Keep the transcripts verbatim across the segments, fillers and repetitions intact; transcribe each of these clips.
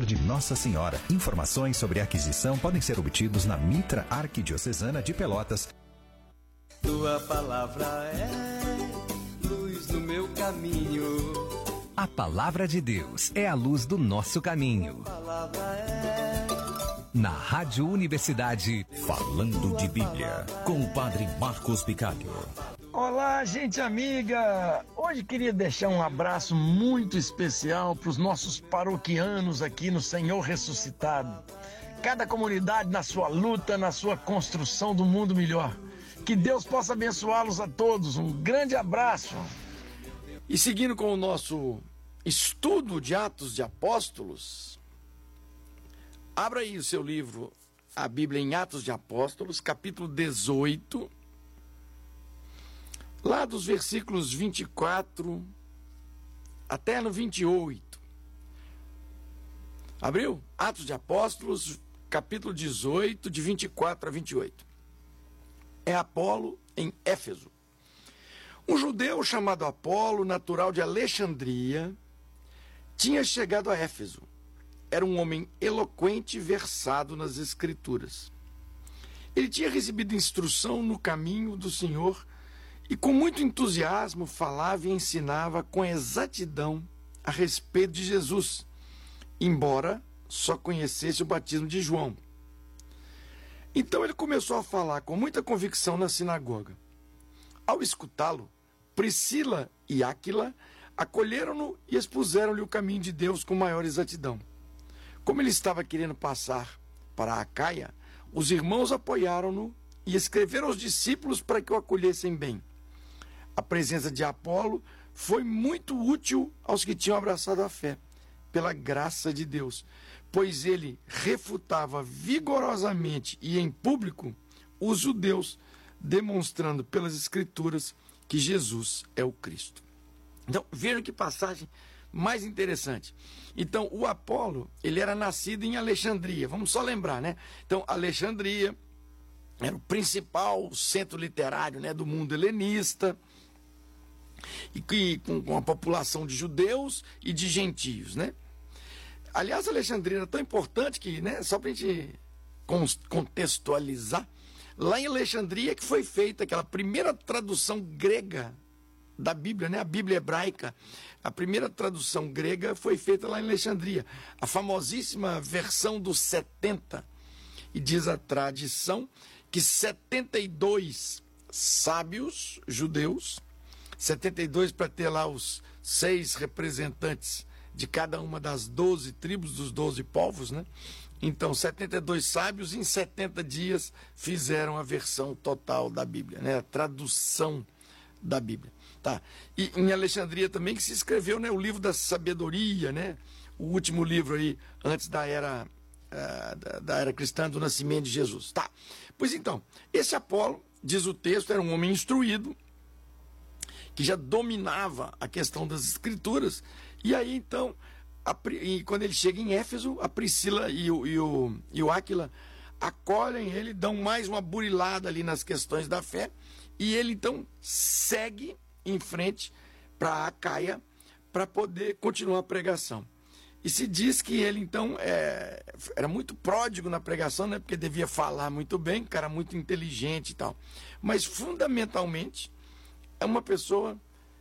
de Nossa Senhora. Informações sobre aquisição podem ser obtidos na Mitra Arquidiocesana de Pelotas. Tua palavra é luz no meu caminho. A palavra de Deus é a luz do nosso caminho. A palavra é... Na Rádio Universidade, Falando de Bíblia, com o Padre Marcos Picalho. Olá, gente amiga! Hoje queria deixar um abraço muito especial para os nossos paroquianos aqui no Senhor Ressuscitado. Cada comunidade na sua luta, na sua construção do mundo melhor. Que Deus possa abençoá-los a todos. Um grande abraço! E seguindo com o nosso estudo de Atos de Apóstolos, abra aí o seu livro, a Bíblia em Atos de Apóstolos, capítulo dezoito, lá dos versículos vinte e quatro até no vinte e oito. Abriu? Atos de Apóstolos, capítulo dezoito, de vinte e quatro a vinte e oito. É Apolo em Éfeso. Um judeu chamado Apolo, natural de Alexandria, tinha chegado a Éfeso. Era um homem eloquente e versado nas Escrituras. Ele tinha recebido instrução no caminho do Senhor e com muito entusiasmo falava e ensinava com exatidão a respeito de Jesus, embora só conhecesse o batismo de João. Então ele começou a falar com muita convicção na sinagoga. Ao escutá-lo, Priscila e Áquila acolheram-no e expuseram-lhe o caminho de Deus com maior exatidão. Como ele estava querendo passar para a Acaia, os irmãos apoiaram-no e escreveram aos discípulos para que o acolhessem bem. A presença de Apolo foi muito útil aos que tinham abraçado a fé, pela graça de Deus, pois ele refutava vigorosamente e em público os judeus, demonstrando pelas Escrituras que Jesus é o Cristo. Então, vejam que passagem mais interessante. Então, o Apolo, ele era nascido em Alexandria, vamos só lembrar, né? Então, Alexandria era o principal centro literário, né, do mundo helenista, e que, com, com a população de judeus e de gentios, né? Aliás, Alexandria era tão importante que, né, só para a gente contextualizar, lá em Alexandria que foi feita aquela primeira tradução grega da Bíblia, né? A Bíblia hebraica, a primeira tradução grega foi feita lá em Alexandria, a famosíssima versão dos setenta, e diz a tradição que setenta e dois sábios judeus, setenta e dois para ter lá os seis representantes de cada uma das doze tribos, dos doze povos, né? Então, setenta e dois sábios em setenta dias fizeram a versão total da Bíblia, né? A tradução da Bíblia. Tá. E em Alexandria também que se escreveu, né, o livro da sabedoria, né? O último livro aí, antes da era, uh, da, da era cristã, do nascimento de Jesus. Tá. Pois então, esse Apolo, diz o texto, era um homem instruído, que já dominava a questão das Escrituras, e aí então, a, e quando ele chega em Éfeso, a Priscila e o, e o, e o Áquila acolhem ele, dão mais uma burilada ali nas questões da fé, e ele então segue em frente para Acaia para poder continuar a pregação. E se diz que ele então é, era muito pródigo na pregação, né, porque devia falar muito bem, cara muito inteligente e tal, mas fundamentalmente é uma pessoa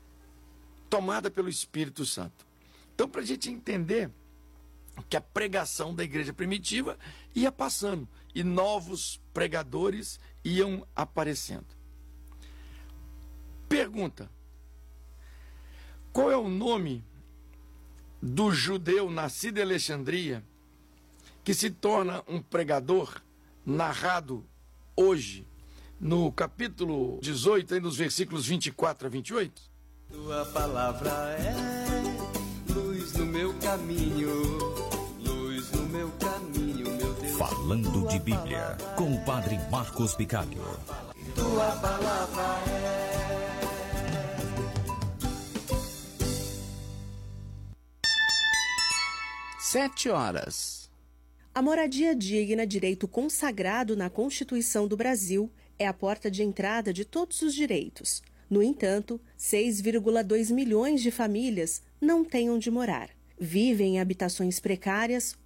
tomada pelo Espírito Santo. Então, para a gente entender que a pregação da igreja primitiva ia passando e novos pregadores iam aparecendo. Pergunta: qual é o nome do judeu nascido em Alexandria que se torna um pregador, narrado hoje no capítulo dezoito, aí nos versículos vinte e quatro a vinte e oito? Tua palavra é luz no meu caminho, luz no meu caminho, meu Deus. Falando de Bíblia, com o Padre Marcos Picalho. Tua palavra é... Sete horas. A moradia digna, direito consagrado na Constituição do Brasil, é a porta de entrada de todos os direitos. No entanto, seis vírgula dois milhões de famílias não têm onde morar. Vivem em habitações precárias